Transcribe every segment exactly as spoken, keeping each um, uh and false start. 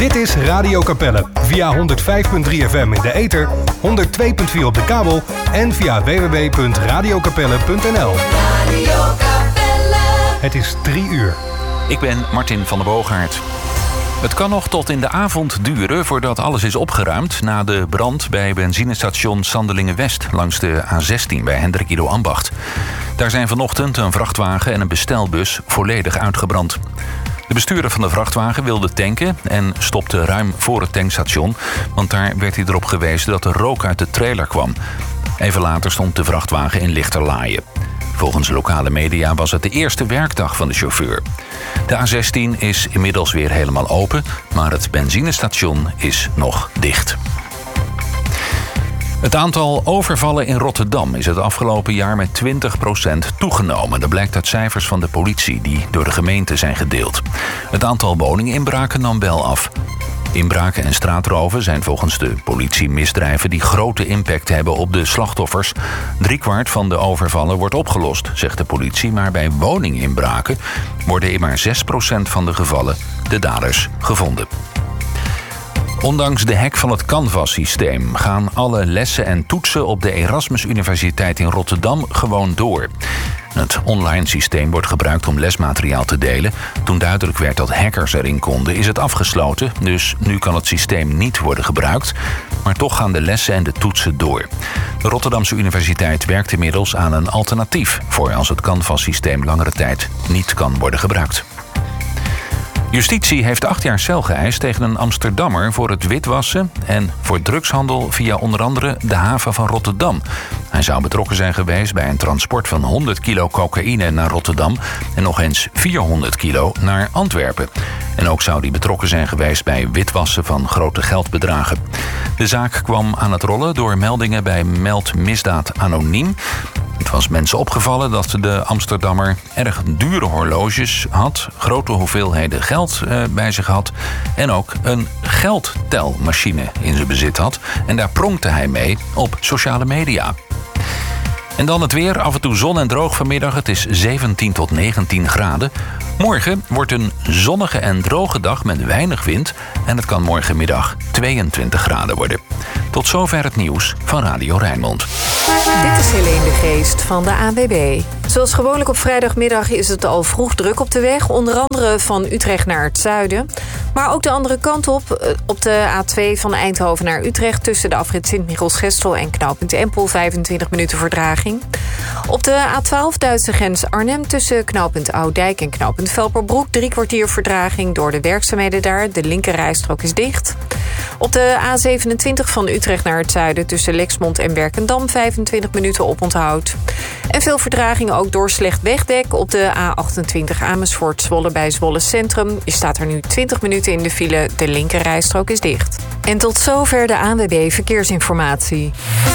Dit is Radio Capelle via honderd vijf komma drie F M in de ether, honderd twee komma vier op de kabel en via w w w punt radio capelle punt n l. Radio Capelle. Het is drie uur. Ik ben Martin van der Boogaard. Het kan nog tot in de avond duren voordat alles is opgeruimd na de brand bij benzinestation Sandelingen-West langs de A zestien bij Hendrik Ido Ambacht. Daar zijn vanochtend een vrachtwagen en een bestelbus volledig uitgebrand. De bestuurder van de vrachtwagen wilde tanken en stopte ruim voor het tankstation, want daar werd hij erop gewezen dat er rook uit de trailer kwam. Even later stond de vrachtwagen in Lichterlaaien. Volgens lokale media was het de eerste werkdag van de chauffeur. De A zestien is inmiddels weer helemaal open, maar het benzinestation is nog dicht. Het aantal overvallen in Rotterdam is het afgelopen jaar met twintig procent toegenomen. Dat blijkt uit cijfers van de politie die door de gemeente zijn gedeeld. Het aantal woninginbraken nam wel af. Inbraken en straatroven zijn volgens de politie misdrijven die grote impact hebben op de slachtoffers. Driekwart van de overvallen wordt opgelost, zegt de politie, maar bij woninginbraken worden in maar zes procent van de gevallen de daders gevonden. Ondanks de hack van het Canvas-systeem gaan alle lessen en toetsen op de Erasmus Universiteit in Rotterdam gewoon door. Het online systeem wordt gebruikt om lesmateriaal te delen. Toen duidelijk werd dat hackers erin konden, is het afgesloten. Dus nu kan het systeem niet worden gebruikt. Maar toch gaan de lessen en de toetsen door. De Rotterdamse Universiteit werkt inmiddels aan een alternatief voor als het Canvas-systeem langere tijd niet kan worden gebruikt. Justitie heeft acht jaar cel geëist tegen een Amsterdammer voor het witwassen en voor drugshandel via onder andere de haven van Rotterdam. Hij zou betrokken zijn geweest bij een transport van honderd kilo cocaïne naar Rotterdam en nog eens vierhonderd kilo naar Antwerpen. En ook zou hij betrokken zijn geweest bij witwassen van grote geldbedragen. De zaak kwam aan het rollen door meldingen bij Meld Misdaad Anoniem. Het was mensen opgevallen dat de Amsterdammer erg dure horloges had, grote hoeveelheden geld eh, bij zich had en ook een geldtelmachine in zijn bezit had. En daar pronkte hij mee op sociale media. En dan het weer, af en toe zon en droog vanmiddag. Het is zeventien tot negentien graden. Morgen wordt een zonnige en droge dag met weinig wind en het kan morgenmiddag tweeëntwintig graden worden. Tot zover het nieuws van Radio Rijnmond. Dit is Helene de Geest van de A N W B. Zoals gewoonlijk op vrijdagmiddag is het al vroeg druk op de weg. Onder andere van Utrecht naar het zuiden. Maar ook de andere kant op. Op de A twee van Eindhoven naar Utrecht tussen de afrit Sint-Michiels-Gestel en knooppunt Empel vijfentwintig minuten vertraging. Op de A twaalf Duitse grens Arnhem tussen knooppunt Oudijk en knooppunt Velperbroek drie kwartier vertraging door de werkzaamheden daar. De linkerrijstrook is dicht. Op de A zevenentwintig van Utrecht naar het zuiden tussen Lexmond en Werkendam vijfentwintig minuten oponthoud. En veel vertraging ook door slecht wegdek op de A achtentwintig Amersfoort-Zwolle bij Zwolle Centrum. Je staat er nu twintig minuten in de file, de linkerrijstrook is dicht. En tot zover de A N W B Verkeersinformatie.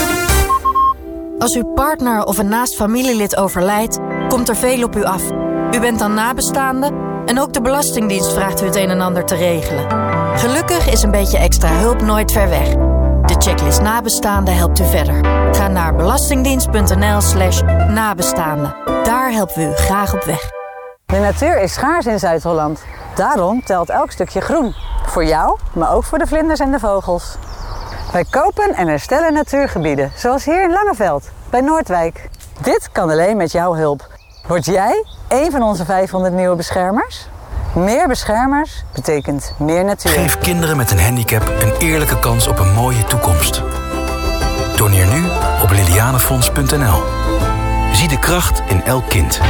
Als uw partner of een naast familielid overlijdt, komt er veel op u af. U bent dan nabestaande en ook de Belastingdienst vraagt u het een en ander te regelen. Gelukkig is een beetje extra hulp nooit ver weg. De checklist nabestaanden helpt u verder. Ga naar belastingdienst.nl slash nabestaanden. Daar helpen we u graag op weg. De natuur is schaars in Zuid-Holland. Daarom telt elk stukje groen. Voor jou, maar ook voor de vlinders en de vogels. Wij kopen en herstellen natuurgebieden, zoals hier in Langeveld, bij Noordwijk. Dit kan alleen met jouw hulp. Word jij een van onze vijfhonderd nieuwe beschermers? Meer beschermers betekent meer natuur. Geef kinderen met een handicap een eerlijke kans op een mooie toekomst. Doneer nu op lilianefonds punt n l. Zie de kracht in elk kind.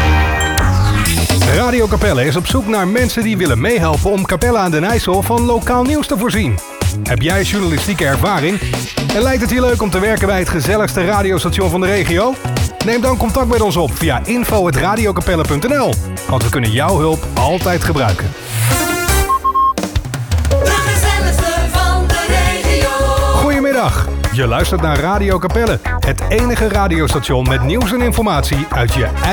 Radio Capelle is op zoek naar mensen die willen meehelpen om Capelle aan den IJssel van lokaal nieuws te voorzien. Heb jij journalistieke ervaring? En lijkt het je leuk om te werken bij het gezelligste radiostation van de regio? Neem dan contact met ons op via info at radiocapelle punt n l. Want we kunnen jouw hulp altijd gebruiken. De gezelligste van de regio. Goedemiddag. Je luistert naar Radio Capelle. Het enige radiostation met nieuws en informatie uit je eigen